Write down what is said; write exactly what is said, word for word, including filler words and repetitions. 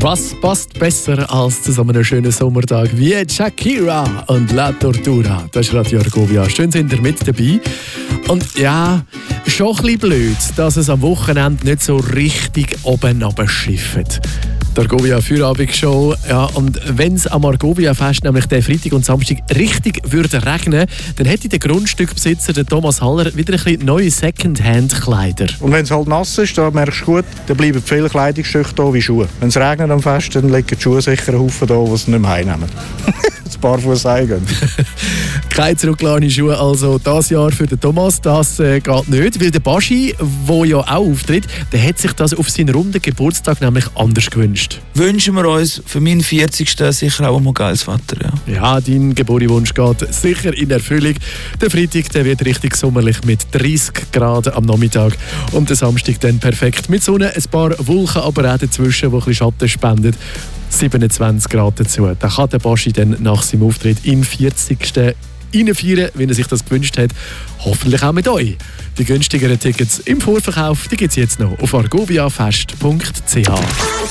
Was passt besser als zu so einem schönen Sommertag wie Shakira und La Tortura? Das ist Radio Argovia. Schön sind ihr mit dabei. Und ja, schon ein bisschen blöd, dass es am Wochenende nicht so richtig oben runterschifft. Die Argovia Feierabend-Show. Ja, und wenn es am Argovia-Fest nämlich den Freitag und Samstag richtig würde regnen, dann hätte der Grundstückbesitzer, der Thomas Haller, wieder ein bisschen neue Secondhand-Kleider. Und wenn es halt nass ist, dann merkst du gut, dann bleiben viele Kleidungsstücke da wie Schuhe. Wenn es regnet am Fest, dann liegen die Schuhe sicher einen Haufen da, die sie nicht mehr heimnehmen. Ein paar Fuß heimgehen. Keine zurückgelassenen Schuhe also dieses Jahr für den Thomas, das äh, geht nicht, weil der Baschi, der ja auch auftritt, der hat sich das auf seinen runden Geburtstag nämlich anders gewünscht. Wünschen wir uns für meinen vierzigsten sicher auch ein geiles Wetter. Ja, ja, dein Geburtstagswunsch geht sicher in Erfüllung. Der Freitag der wird richtig sommerlich mit dreißig Grad am Nachmittag und der Samstag dann perfekt mit Sonne, ein paar Wolken aber auch dazwischen, die ein bisschen Schatten spenden. siebenundzwanzig Grad dazu. Da kann der Baschi dann nach seinem Auftritt im vierzigsten reinfeiern, wie er sich das gewünscht hat. Hoffentlich auch mit euch. Die günstigeren Tickets im Vorverkauf, die gibt es jetzt noch auf argoviafest punkt c h.